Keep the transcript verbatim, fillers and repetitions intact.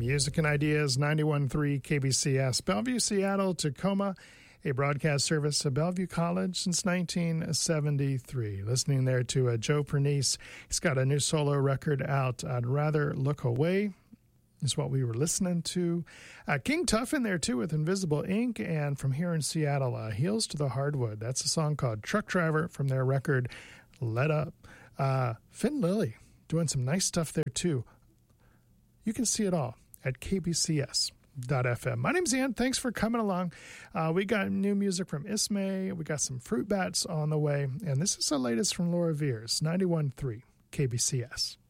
Music and Ideas, ninety-one point three K B C S, Bellevue, Seattle, Tacoma, a broadcast service of Bellevue College since nineteen seventy-three. Listening there to uh, Joe Pernice. He's got a new solo record out, I'd Rather Look Away, is what we were listening to. Uh, King Tuff in there, too, with Invisible Ink. And from here in Seattle, uh, Heels to the Hardwood. That's a song called Truck Driver from their record, Let Up. Uh, Finn Lilly doing some nice stuff there, too. You can see it all at K B C S dot F M. My name's Ian. Thanks for coming along. Uh, we got new music from Ismay. We got some Fruit Bats on the way. And this is the latest from Laura Veers, ninety-one point three K B C S.